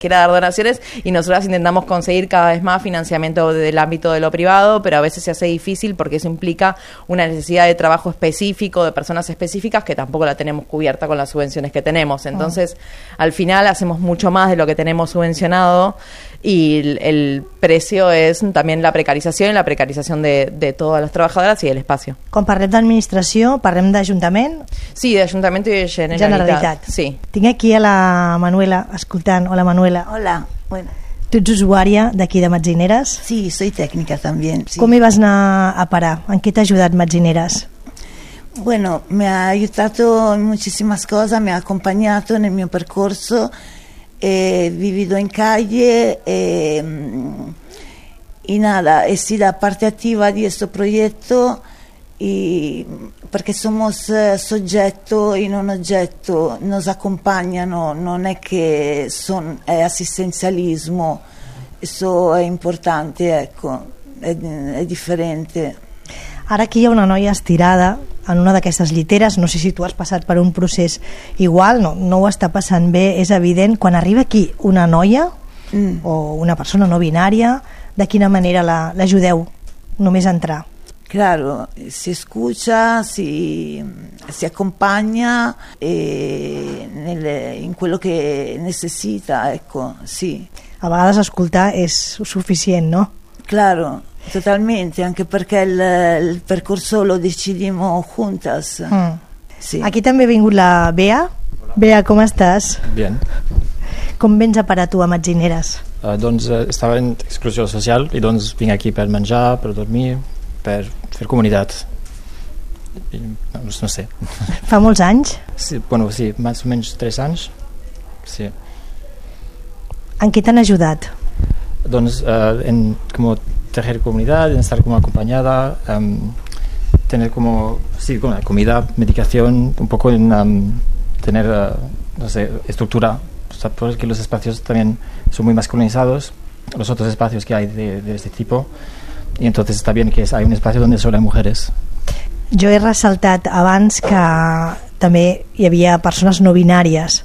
quiera dar donaciones, y nosotras intentamos conseguir cada vez más financiamiento del ámbito de lo privado, pero a veces se hace difícil porque eso implica una necesidad de trabajo específico, de personas específicas, que tampoco la tenemos cubierta con las subvenciones que tenemos. Entonces, al final hacemos mucho más de lo que tenemos subvencionado, y el precio es también la precarización y la precarización de todas las trabajadoras y del espacio. Quan parlem d'administració, parlem d'Ajuntament? Sí, de Ayuntamiento y de Generalitat. Sí. Tinc aquí a la Manuela escoltant. Hola, Manuela. Hola, bueno. Tu ets usuària d'aquí de Metzineres? Sí, soy técnica también. Sí. Com hi vas anar a parar? En què t'ha ajudat Metzineres? Bueno, me ha ayudado en muchísimas cosas, me ha acompañado en el mio percorso. He vivido en calle y nada, he sido parte activa de este proyecto, y perché somos soggetto e non oggetto, nos accompagnano, non è che è assistenzialismo, eso è importante, ecco, è differente. Ara aquí hi ha una noia estirada en una d'aquestes lliteres, no sé si tu has passat per un procés igual, no ho està passant bé, és evident. Quan arriba aquí una noia o una persona no binària, de quina manera l'ajudeu només a entrar? Claro, si escucha, si accompagna in quello che necessita, ecco, sì. A vegades escoltar és suficient, no? Claro, totalmente, anche perché il percorso lo decidiamo juntas. Sí. Aquí també ha vingut la Bea. Hola. Bea, com estàs? Bien. Com vens a parar tu a Metzineres? Doncs estava en exclusió social i doncs vinc aquí per menjar, per dormir, per fer comunitat. No sé. Fa molts anys? Sí, bueno, sí, més o menys 3 anys. Sí. En què t'han ajudat? Doncs en como tejer comunidad, en estar como acompañada, tener como, sí, como comida, medicación, un poco en tener, no sé, estructura, porque los espacios también son muy masculinizados, los otros espacios que hay de este tipo, y entonces está bien que hay un espacio donde solo hay mujeres. Jo he ressaltat abans que també hi havia persones no binàries,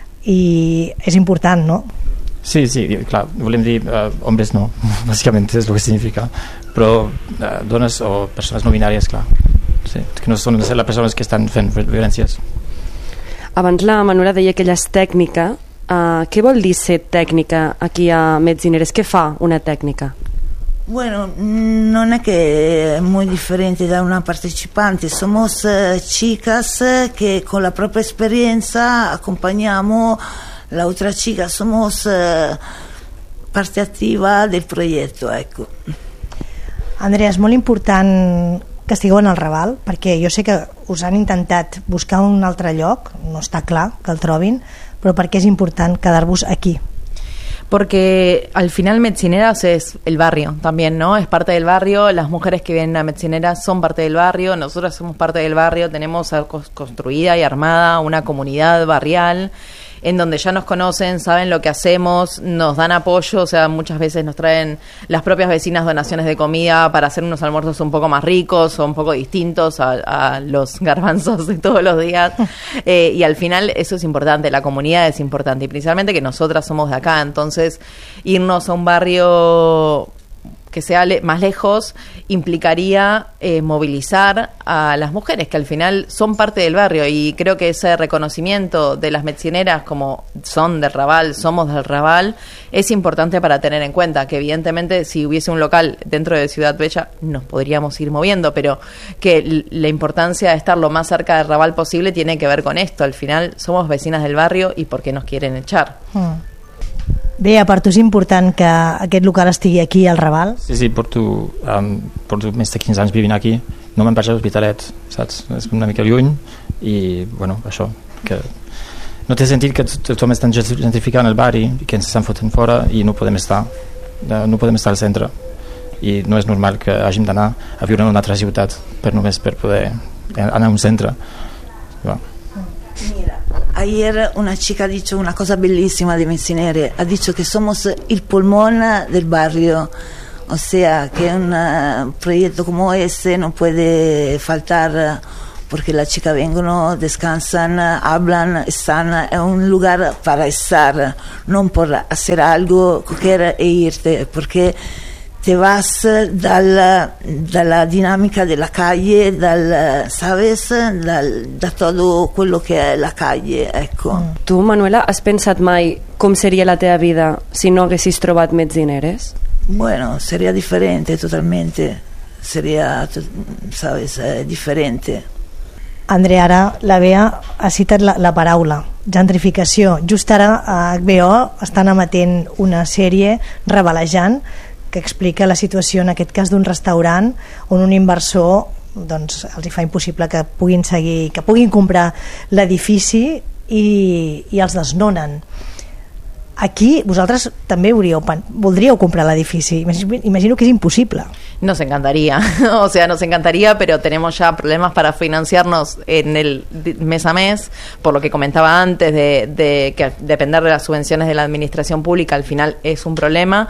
i és important, no? Sí, claro, volem dir hombres no, básicamente es lo que significa, però dones o persones no binàries, clar, sí, que no són les persones que estan fent violències. Abans la Manuela deia que ella és tècnica. Què vol dir ser tècnica aquí a Metzineres? Què fa una tècnica? Bueno, non è che è muy differente da una partecipante, somos chicas que con la propria esperienza acompañamos la otra chica, somos parte activa del proyecto, ecco. Andrea, és molt important que estigueu en el Raval, perquè jo sé que us han intentat buscar un altre lloc, no està clar que el trobin, però per què és important quedar-vos aquí? Porque al final Metzineras es el barrio también, ¿no? Es parte del barrio, las mujeres que vienen a Metzineras son parte del barrio, nosotras somos parte del barrio, tenemos construida y armada una comunidad barrial en donde ya nos conocen, saben lo que hacemos, nos dan apoyo, o sea, muchas veces nos traen las propias vecinas donaciones de comida para hacer unos almuerzos un poco más ricos o un poco distintos a los garbanzos de todos los días, y al final eso es importante, la comunidad es importante, y principalmente que nosotras somos de acá, entonces irnos a un barrio que sea más lejos implicaría movilizar a las mujeres que al final son parte del barrio, y creo que ese reconocimiento de las metzineras como son del Raval, somos del Raval, es importante para tener en cuenta que evidentemente si hubiese un local dentro de Ciudad Bella nos podríamos ir moviendo, pero que la importancia de estar lo más cerca del Raval posible tiene que ver con esto, al final somos vecinas del barrio y ¿por qué nos quieren echar? Bé, per tu és important que aquest local estigui aquí al Raval? Sí, porto més de 15 anys vivint aquí, no me'n vaig a l'Hospitalet, saps? És una mica lluny i, bueno, això, que no té sentit que tothom estan gentrificant el barri i que ens estan fotent fora i no podem estar al centre, i no és normal que hàgim d'anar a viure en una altra ciutat només per poder anar a un centre. Mira, ayer una chica ha dicho una cosa bellísima de Metzinere, ha dicho que somos el pulmón del barrio, o sea que un proyecto como ese no puede faltar porque las chicas vengono, descansan, hablan, están en un lugar para estar, no por hacer algo, coger e irte, porque te vas dalla dinamica della calle, ¿sabes? Da todo quello che è la calle, ecco. Tu, Manuela, has pensat mai com seria la teva vida si no haguessis trobat Metzineres? Bueno, sería diferente totalmente, sería, ¿sabes? Diferente. Andrea, ara la Bea ha citat la paraula gentrificació. Just ara a HBO estan emetent una sèrie revelejant que explica la situació en aquest cas d'un restaurant on un inversor doncs, els hi fa impossible que puguin seguir, que puguin comprar l'edifici i els desnonen. Aquí vosaltres també voldríeu comprar l'edifici. Imagino que es imposible. Nos encantaría, o sea, nos encantaría, pero tenemos ya problemas para financiarnos en el mes a mes, por lo que comentaba antes de que depender de las subvenciones de la administración pública al final es un problema.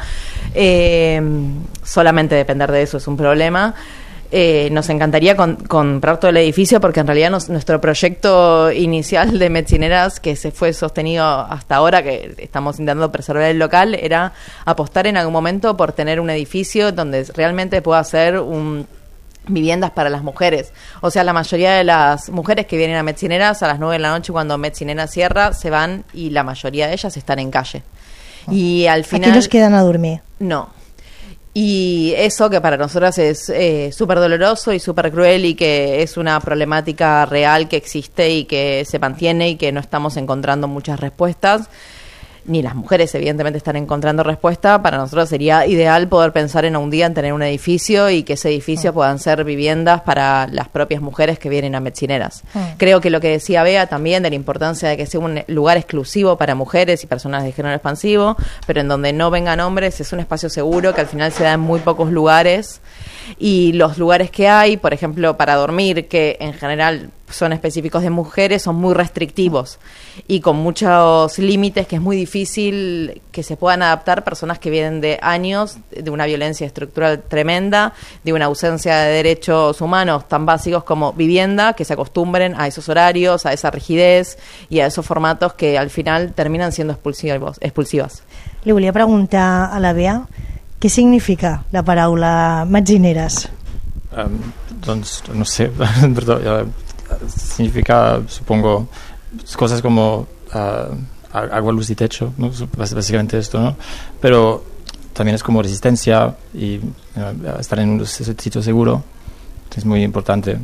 Solamente depender de eso es un problema. Nos encantaría comprar todo el edificio porque en realidad nuestro proyecto inicial de Metzineras, que se fue sostenido hasta ahora, que estamos intentando preservar el local, era apostar en algún momento por tener un edificio donde realmente pueda ser viviendas para las mujeres. O sea, la mayoría de las mujeres que vienen a Metzineras a las 9 de la noche cuando Metzineras cierra, se van y la mayoría de ellas están en calle. Y al final... Aquí no es quedan a dormir. No. Y eso que para nosotras es súper doloroso y súper cruel y que es una problemática real que existe y que se mantiene y que no estamos encontrando muchas respuestas. Ni las mujeres evidentemente están encontrando respuesta. Para nosotros sería ideal poder pensar en un día en tener un edificio y que ese edificio puedan ser viviendas para las propias mujeres que vienen a Metzineras. Creo que lo que decía Bea también de la importancia de que sea un lugar exclusivo para mujeres y personas de género expansivo, pero en donde no vengan hombres, es un espacio seguro que al final se da en muy pocos lugares. Y los lugares que hay, por ejemplo, para dormir, que en general son específicos de mujeres, son muy restrictivos y con muchos límites que es muy difícil que se puedan adaptar personas que vienen de años de una violencia estructural tremenda, de una ausencia de derechos humanos tan básicos como vivienda, que se acostumbren a esos horarios, a esa rigidez y a esos formatos que al final terminan siendo expulsivas. Li volia preguntar a la Bea què significa la paraula Metzineres? Doncs, no sé, perdón, significa, supongo, cosas como agua, luz y techo, ¿no? Básicamente esto, ¿no? Pero también es como resistencia y estar en un sitio seguro es muy importante.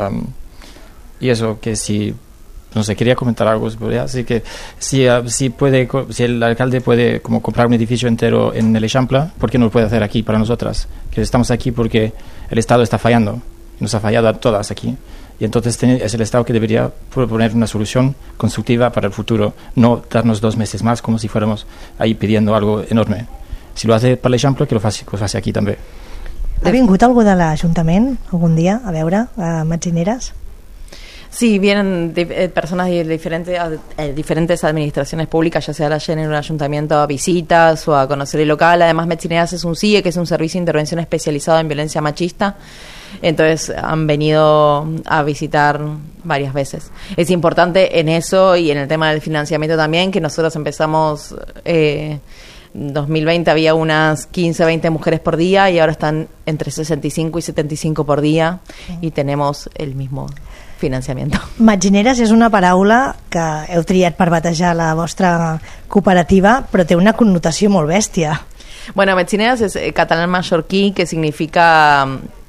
Y eso, que si, no sé, quería comentar algo, así que si el alcalde puede como comprar un edificio entero en el Eixample, ¿por qué no lo puede hacer aquí para nosotras? Que estamos aquí porque el Estado está fallando, nos ha fallado a todas aquí. Y entonces es el Estado que debería proponer una solución constructiva para el futuro, no darnos 2 meses más como si fuéramos ahí pidiendo algo enorme. Si lo hace per l'Eixample, que lo faci aquí també. Ha vingut algú de l'Ajuntament algun dia a veure a Metzineres? Sí, vienen personas de diferentes administraciones públicas, ya sea la en un ayuntamiento a visitas o a conocer el local. Además, Metzineras es un CIE, que es un servicio de intervención especializado en violencia machista. Entonces han venido a visitar varias veces. Es importante en eso y en el tema del financiamiento también, que nosotros empezamos... en 2020 había unas 15, 20 mujeres por día y ahora están entre 65 y 75 por día y tenemos el mismo financiamiento. Metzineres és una paraula que heu triat per batejar la vostra cooperativa, però té una connotació molt bèstia. Bueno, Metzineres es catalán mallorquí, que significa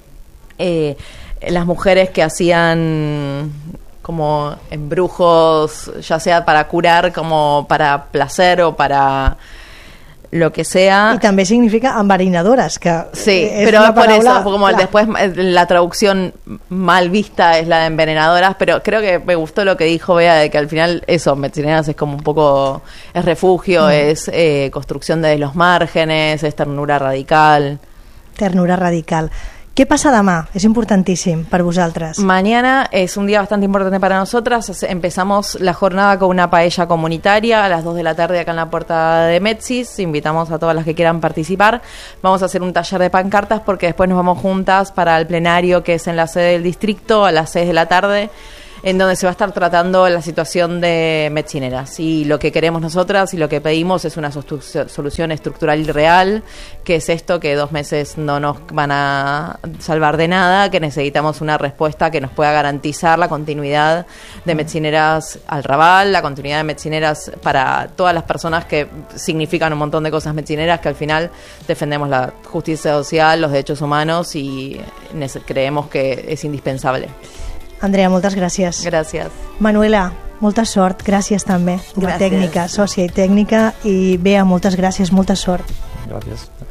las mujeres que hacían como embrujos, ya sea para curar, como para placer o para lo que sea. Y también significa envenenadoras, que sí, pero por eso, como después la traducción mal vista es la de envenenadoras, pero creo que me gustó lo que dijo Bea, de que al final eso, Metzineras es como un poco, es refugio, es construcción de los márgenes, es ternura radical. Ternura radical. Què passa demà? És importantíssim per vosaltres. Mañana es un día bastante importante para nosotras. Empezamos la jornada con una paella comunitaria a las 2 de la tarde acá en la puerta de Metsis. Invitamos a todas las que quieran participar. Vamos a hacer un taller de pancartas porque después nos vamos juntas para el plenario que es en la sede del distrito a las 6 de la tarde, en donde se va a estar tratando la situación de Metzineras. Y lo que queremos nosotras y lo que pedimos es una solución estructural y real, que es esto, que 2 meses no nos van a salvar de nada, que necesitamos una respuesta que nos pueda garantizar la continuidad de Metzineras al Raval, la continuidad de Metzineras para todas las personas que significan un montón de cosas Metzineras, que al final defendemos la justicia social, los derechos humanos y creemos que es indispensable. Andrea, moltes gràcies. Gràcies. Manuela, molta sort, gràcies també. Com a tècnica, sòcia i tècnica, i Bea, moltes gràcies, molta sort. Gràcies.